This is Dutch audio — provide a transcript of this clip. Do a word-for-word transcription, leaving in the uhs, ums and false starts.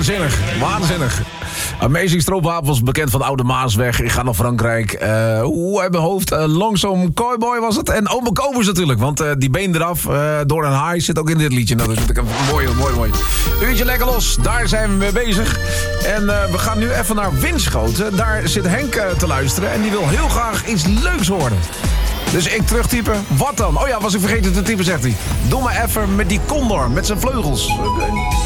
Waanzinnig, waanzinnig. Amazing Stroopwafels, bekend van Oude Maasweg. Ik ga naar Frankrijk. Uh, Hoe uit mijn hoofd. Uh, Lonesome Cowboy was het. En Ome Kobus natuurlijk. Want uh, die been eraf uh, door een haai zit ook in dit liedje. Nou, dat is mooi, mooi, mooi. Uurtje lekker los. Daar zijn we mee bezig. En uh, we gaan nu even naar Winschoten. Daar zit Henk uh, te luisteren. En die wil heel graag iets leuks horen. Dus ik terugtypen. Wat dan? Oh ja, was ik vergeten te typen, zegt hij. Doe maar even met die condor, met zijn vleugels.